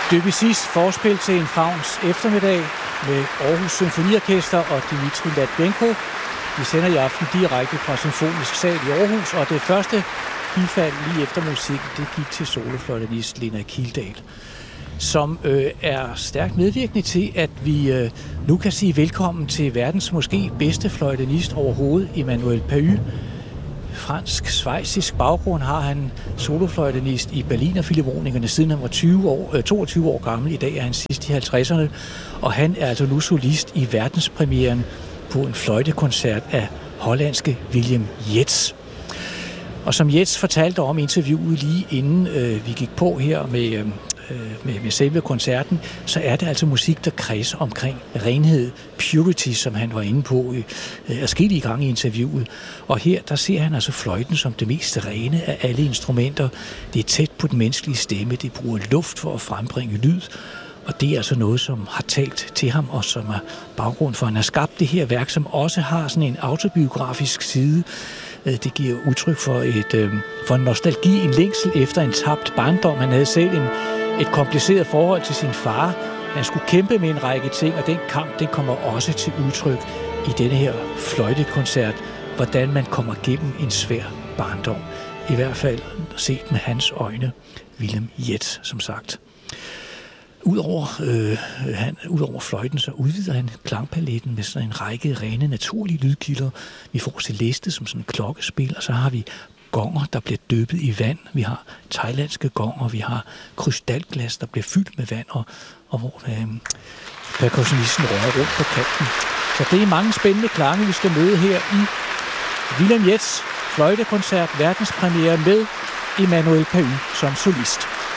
Debussys forspil til en fauns eftermiddag med Aarhus Symfoniorkester og Dmitri Latvenko. Vi sender i aften direkte fra Symfonisk Sal i Aarhus, og det første bifald lige efter musikken, det gik til solofløjtenist Lena Kildahl, som er stærkt medvirkende til, at vi nu kan sige velkommen til verdens måske bedste fløjtenist overhovedet, Emmanuel Pahud. Fransk-schweizisk baggrund har han, solofløjtenist i Berliner Filharmonikerne siden han var 22 år gammel. I dag er han sidst i 50'erne, og han er altså nu solist i verdenspremieren på en fløjtekoncert af hollandske Willem Yeats. Og som Yeats fortalte om interviewet lige inden vi gik på her med selve koncerten, så er det altså musik, der kredser omkring renhed, purity, som han var inde på adskillige gange i interviewet. Og her, der ser han altså fløjten som det mest rene af alle instrumenter. Det er tæt på den menneskelige stemme, det bruger luft for at frembringe lyd. Og det er altså noget, som har talt til ham, og som er baggrund for, at han har skabt det her værk, som også har sådan en autobiografisk side. Det giver udtryk for en nostalgi, en længsel efter en tabt barndom. Han havde selv et kompliceret forhold til sin far. Han skulle kæmpe med en række ting, og den kamp, den kommer også til udtryk i denne her fløjtekoncert. Hvordan man kommer gennem en svær barndom. I hvert fald set med hans øjne. Willem Yeats, som sagt. Udover fløjten, så udvider han klangpaletten med sådan en række rene naturlige lydkilder. Vi får celeste som sådan en klokkespil, og så har vi gonger, der bliver dyppet i vand. Vi har thailandske gonger, vi har krystalglas, der bliver fyldt med vand, og hvor percussionisten rører rundt på kanten. Så det er mange spændende klange, vi skal møde her i Willem Yeats fløjtekoncert, verdenspremiere med Emmanuel Pahud som solist.